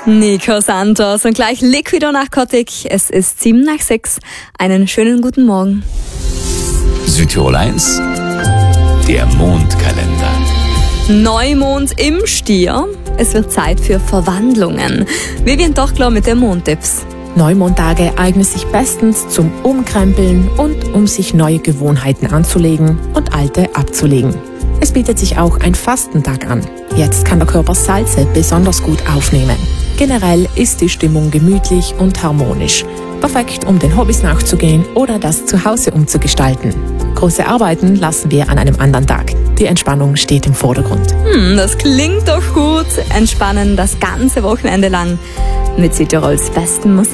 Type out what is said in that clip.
Nico Santos und gleich Liquido Narcotic. Es ist 7:07. Einen schönen guten Morgen. Südtirol 1, der Mondkalender. Neumond im Stier. Es wird Zeit für Verwandlungen. Vivian Tochler mit den Mondtipps. Neumondtage eignen sich bestens zum Umkrempeln und um sich neue Gewohnheiten anzulegen und alte abzulegen. Es bietet sich auch ein Fastentag an. Jetzt kann der Körper Salze besonders gut aufnehmen. Generell ist die Stimmung gemütlich und harmonisch. Perfekt, um den Hobbys nachzugehen oder das Zuhause umzugestalten. Große Arbeiten lassen wir an einem anderen Tag. Die Entspannung steht im Vordergrund. Das klingt doch gut. Entspannen das ganze Wochenende lang mit Südtirols besten Musik.